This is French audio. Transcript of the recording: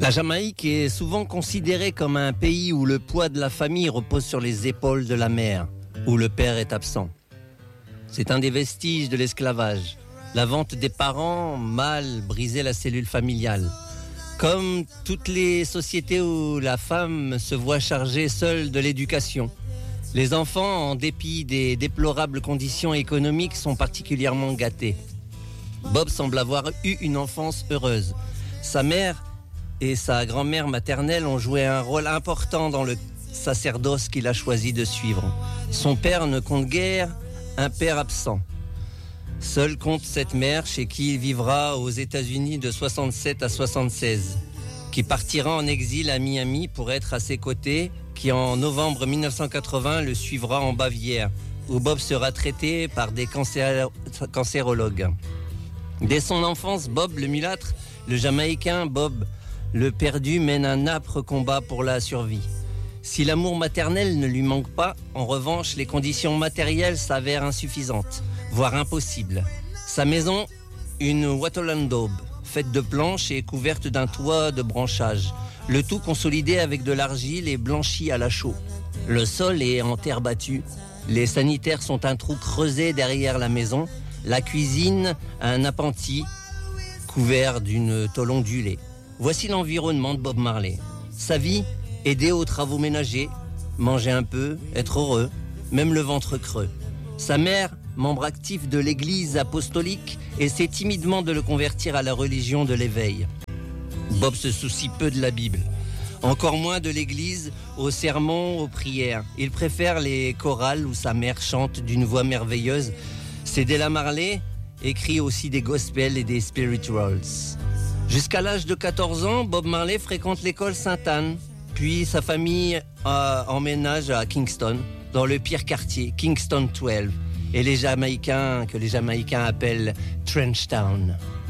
La Jamaïque est souvent considérée comme un pays où le poids de la famille repose sur les épaules de la mère, où le père est absent. C'est un des vestiges de l'esclavage. La vente des parents mâles brisait la cellule familiale. Comme toutes les sociétés où la femme se voit chargée seule de l'éducation, les enfants, en dépit des déplorables conditions économiques, sont particulièrement gâtés. Bob semble avoir eu une enfance heureuse. Sa mère et sa grand-mère maternelle ont joué un rôle important dans le sacerdoce qu'il a choisi de suivre. Son père ne compte guère un père absent. Seul compte cette mère chez qui il vivra aux États-Unis de 67 à 76, qui partira en exil à Miami pour être à ses côtés, qui en novembre 1980 le suivra en Bavière, où Bob sera traité par des cancérologues. Dès son enfance, Bob le mulâtre, le Jamaïcain Bob le perdu mène un âpre combat pour la survie. Si l'amour maternel ne lui manque pas, en revanche, les conditions matérielles s'avèrent insuffisantes, voire impossibles. Sa maison, une Wattle Daub, faite de planches et couverte d'un toit de branchages, le tout consolidé avec de l'argile et blanchi à la chaux. Le sol est en terre battue, les sanitaires sont un trou creusé derrière la maison, la cuisine un appentis couvert d'une tôle ondulée. Voici l'environnement de Bob Marley. Sa vie, aider aux travaux ménagers, manger un peu, être heureux, même le ventre creux. Sa mère, membre actif de l'église apostolique, essaie timidement de le convertir à la religion de l'éveil. Bob se soucie peu de la Bible, encore moins de l'église, aux sermons, aux prières. Il préfère les chorales où sa mère chante d'une voix merveilleuse. Cédella Marley écrit aussi des gospels et des spirituals. Jusqu'à l'âge de 14 ans, Bob Marley fréquente l'école Sainte-Anne, puis sa famille emménage à Kingston, dans le pire quartier, Kingston 12, et que les Jamaïcains appellent Trenchtown.